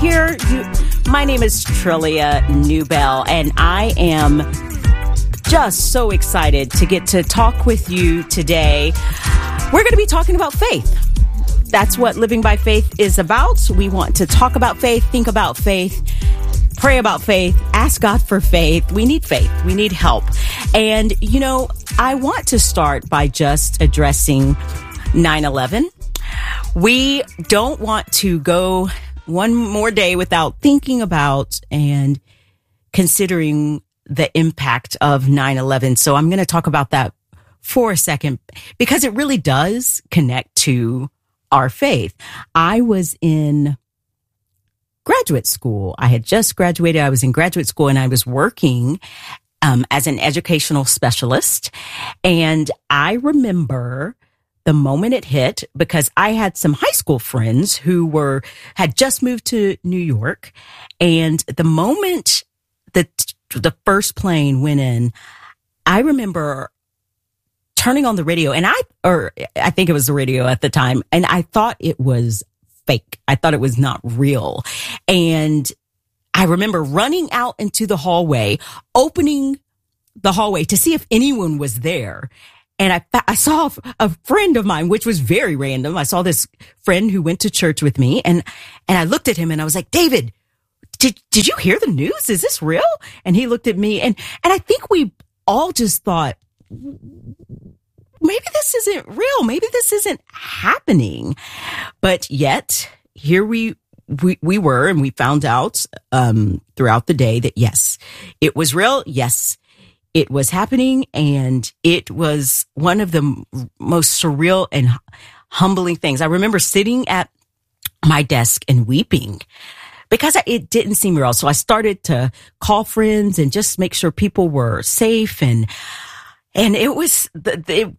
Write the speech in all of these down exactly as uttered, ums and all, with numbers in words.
here. You, my name is Trillia Newbell, and I am just so excited to get to talk with you today. We're going to be talking about faith. That's what Living by Faith is about. We want to talk about faith, think about faith, pray about faith, ask God for faith. We need faith. We need help. And, you know, I want to start by just addressing nine eleven. We don't want to go one more day without thinking about and considering the impact of nine eleven. So I'm going to talk about that for a second because it really does connect to our faith. I was in graduate school. I had just graduated. I was in graduate school and I was working um, as an educational specialist. And I remember the moment it hit, because I had some high school friends who were, had just moved to New York. And the moment that the first plane went in, I remember turning on the radio and I, or I think it was the radio at the time, and I thought it was fake. I thought it was not real. And I remember running out into the hallway, opening the hallway to see if anyone was there. And I, I saw a friend of mine, which was very random. I saw this friend who went to church with me, and, and I looked at him and I was like, David, did, did you hear the news? Is this real? And he looked at me, and, and I think we all just thought, maybe this isn't real. Maybe this isn't happening. But yet here we, we, we were, and we found out, um, throughout the day that yes, it was real. Yes, it was happening, and it was one of the most surreal and humbling things. I remember sitting at my desk and weeping because it didn't seem real. So I started to call friends and just make sure people were safe. And, and it was, it,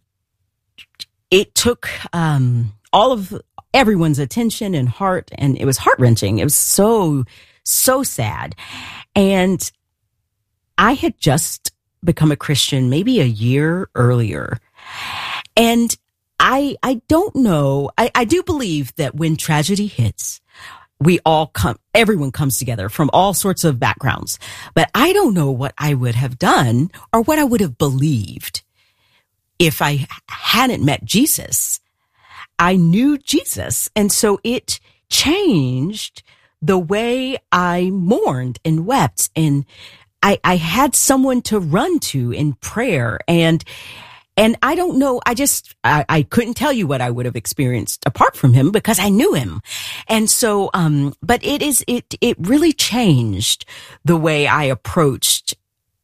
it took, um, all of everyone's attention and heart, and it was heart wrenching. It was so, so sad. And I had just become a Christian maybe a year earlier. And I, I don't know. I, I do believe that when tragedy hits, we all come, everyone comes together from all sorts of backgrounds. But I don't know what I would have done or what I would have believed if I hadn't met Jesus. I knew Jesus. And so it changed the way I mourned and wept, and I, I had someone to run to in prayer. And, and I don't know, I just, I, I couldn't tell you what I would have experienced apart from him because I knew him. And so, um, but it is, it, it really changed the way I approached,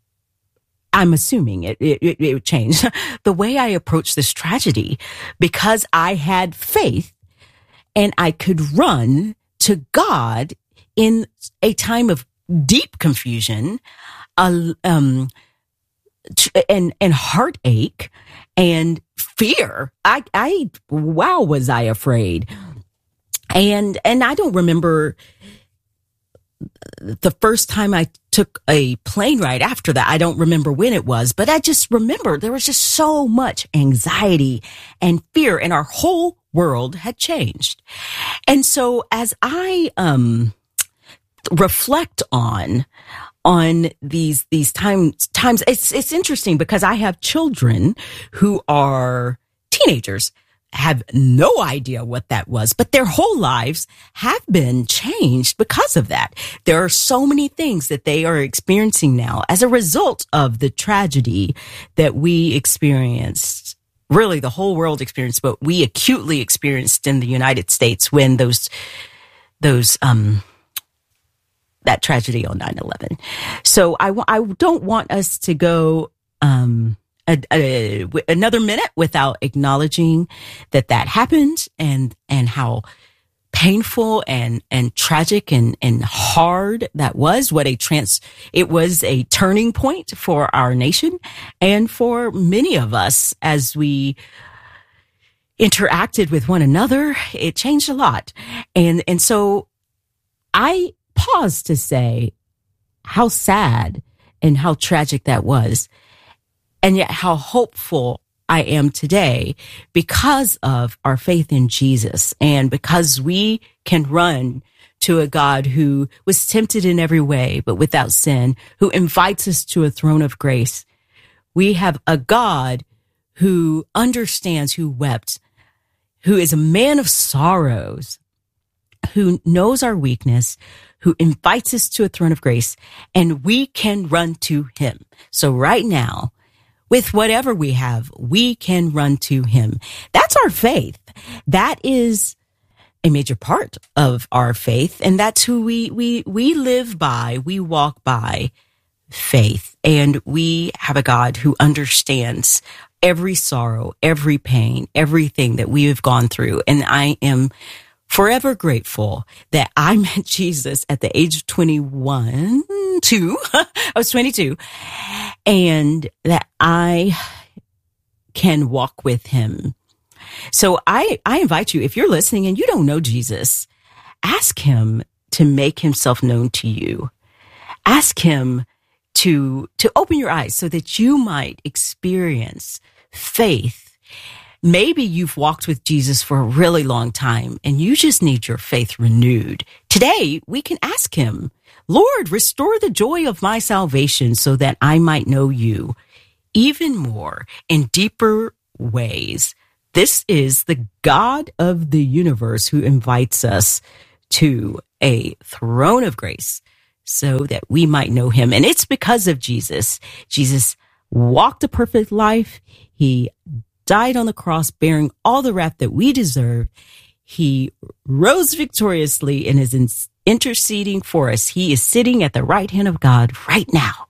I'm assuming it, it, it changed the way I approached this tragedy, because I had faith and I could run to God in a time of deep confusion, uh, um, and, and heartache and fear. I, I, wow, was I afraid. And, and I don't remember the first time I took a plane ride after that. I don't remember when it was, but I just remember there was just so much anxiety and fear, and our whole world had changed. And so as I, um, reflect on, on these, these times, times, it's, it's interesting because I have children who are teenagers, have no idea what that was, but their whole lives have been changed because of that. There are so many things that they are experiencing now as a result of the tragedy that we experienced. Really, the whole world experienced, but we acutely experienced in the United States when those, those, um, that tragedy on nine eleven. So I, I don't want us to go, um, a, a, another minute without acknowledging that that happened, and, and how painful and, and tragic and, and hard that was. What a trans, it was a turning point for our nation and for many of us as we interacted with one another. It changed a lot. And, and so I pause to say how sad and how tragic that was, and yet how hopeful I am today because of our faith in Jesus, and because we can run to a God who was tempted in every way, but without sin, who invites us to a throne of grace. We have a God who understands, who wept, who is a man of sorrows, who knows our weakness, who invites us to a throne of grace, and we can run to him. So right now, with whatever we have, we can run to him. That's our faith. That is a major part of our faith, and that's who we we we live by. We walk by faith, and we have a God who understands every sorrow, every pain, everything that we have gone through. And I am forever grateful that I met Jesus at the age of twenty-one, two. I was twenty-two, and that I can walk with him. So I, I invite you, if you're listening and you don't know Jesus, ask him to make himself known to you. Ask him to, to open your eyes so that you might experience faith. Maybe you've walked with Jesus for a really long time and you just need your faith renewed. Today, we can ask him, Lord, restore the joy of my salvation so that I might know you even more in deeper ways. This is the God of the universe who invites us to a throne of grace so that we might know him. And it's because of Jesus. Jesus walked a perfect life. He died on the cross bearing all the wrath that we deserve. He rose victoriously and is interceding for us. He is sitting at the right hand of God right now.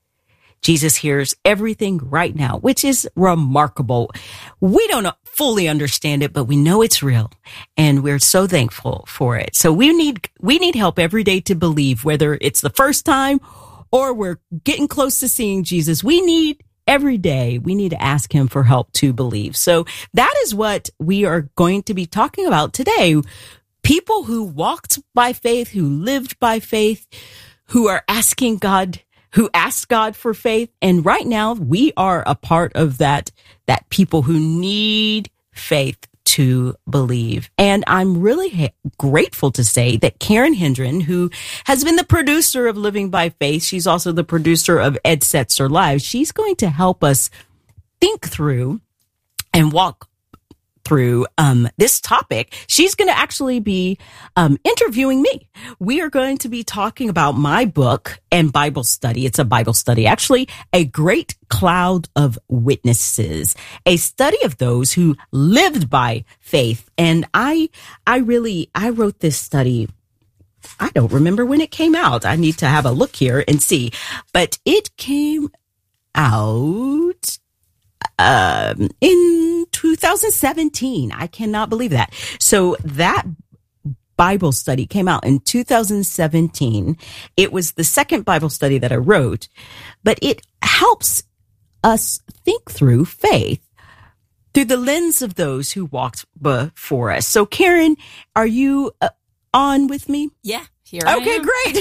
Jesus hears everything right now, which is remarkable. We don't fully understand it, but we know it's real, and we're so thankful for it. So we need we need help every day to believe, whether it's the first time or we're getting close to seeing Jesus. We need every day, we need to ask him for help to believe. So that is what we are going to be talking about today. People who walked by faith, who lived by faith, who are asking God, who asked God for faith. And right now we are a part of that, that people who need faith to believe. And I'm really ha- grateful to say that Karen Hendren, who has been the producer of Living by Faith, she's also the producer of Ed Setzer Live. She's going to help us think through and walk through um this topic. She's going to actually be um interviewing me. We are going to be talking about my book and Bible study. It's a Bible study, actually, A Great Cloud of Witnesses, a study of those who lived by faith. And I I really I wrote this study. I don't remember when it came out. I need to have a look here and see. But it came out um in two thousand seventeen. I cannot believe that. So that Bible study came out in two thousand seventeen. It was the second Bible study that I wrote, but it helps us think through faith through the lens of those who walked before us. So Karen, are you uh, on with me? Yeah. Here okay, great.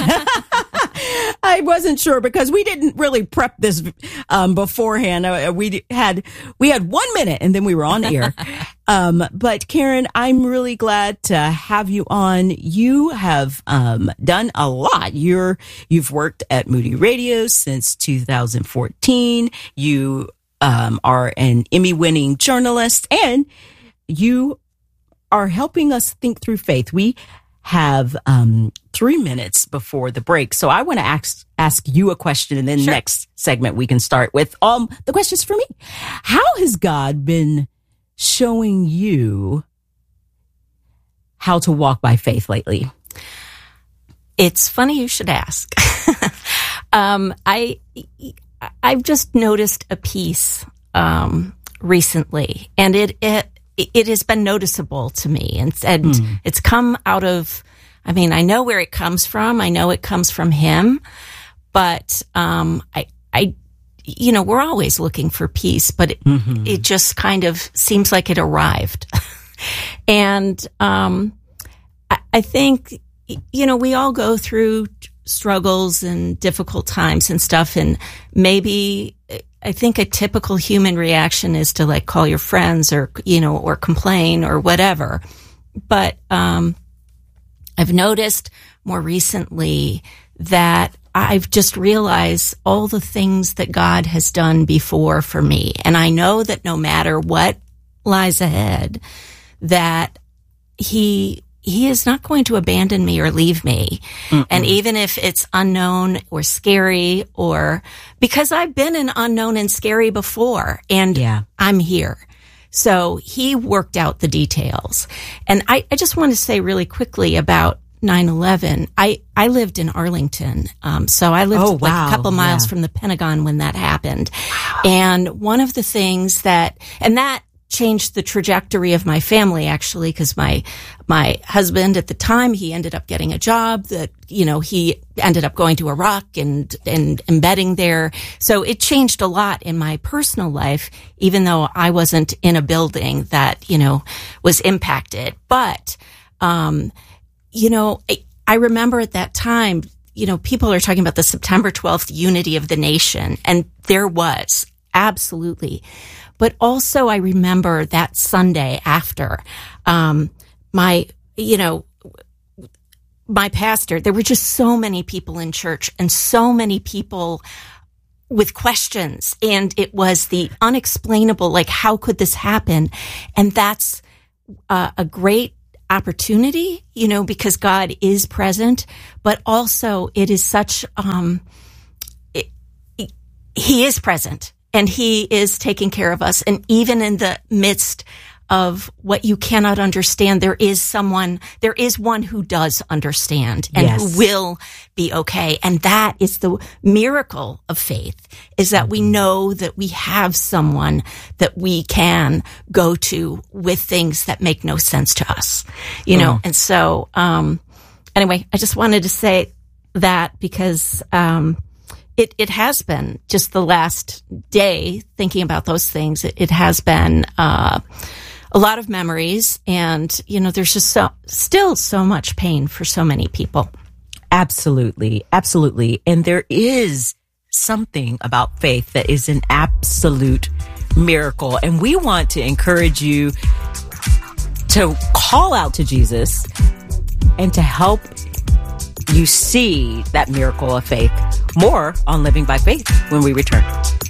I wasn't sure because we didn't really prep this um, beforehand. Uh, we had we had one minute and then we were on air. um, but Karen, I'm really glad to have you on. You have um, done a lot. You're you've worked at Moody Radio since two thousand fourteen. You um, are an Emmy-winning journalist, and you are helping us think through faith. We have um three minutes before the break. So I want to ask ask you a question, and then sure. Next segment we can start with um the questions for me. How has God been showing you how to walk by faith lately? It's funny you should ask. um I I've just noticed a piece um recently, and it it it has been noticeable to me, and, and mm. it's come out of, I mean, I know where it comes from. I know it comes from him, but, um, I, I, you know, we're always looking for peace, but it, mm-hmm. it just kind of seems like it arrived. and, um, I, I think, you know, we all go through struggles and difficult times and stuff, and maybe, I think a typical human reaction is to like call your friends or, you know, or complain or whatever. But, um, I've noticed more recently that I've just realized all the things that God has done before for me. And I know that no matter what lies ahead, that he he is not going to abandon me or leave me. Mm-mm. And even if it's unknown or scary, or because I've been in unknown and scary before, and yeah. I'm here. So he worked out the details. And I, I just want to say really quickly about nine eleven. I, I lived in Arlington. Um, so I lived oh, like wow. a couple miles yeah. from the Pentagon when that happened. Wow. And one of the things that, and that changed the trajectory of my family, actually, because my, my husband at the time, he ended up getting a job that, you know, he ended up going to Iraq and, and embedding there. So it changed a lot in my personal life, even though I wasn't in a building that, you know, was impacted. But, um, you know, I, I remember at that time, you know, people are talking about the September twelfth unity of the nation, and there was, absolutely. But also I remember that Sunday after, um, my, you know, my pastor, there were just so many people in church and so many people with questions. And it was the unexplainable, like, how could this happen? And that's uh, a great opportunity, you know, because God is present, but also it is such, um, it, it, he is present. And he is taking care of us. And even in the midst of what you cannot understand, there is someone, there is one who does understand and yes. who will be okay. And that is the miracle of faith, is that we know that we have someone that we can go to with things that make no sense to us, you know? Mm. And so, um, anyway, I just wanted to say that because, um, It it has been just the last day thinking about those things. It, it has been uh, a lot of memories, and you know, there's just so still so much pain for so many people. Absolutely, absolutely, and there is something about faith that is an absolute miracle, and we want to encourage you to call out to Jesus and to help you see that miracle of faith. More on Living by Faith when we return.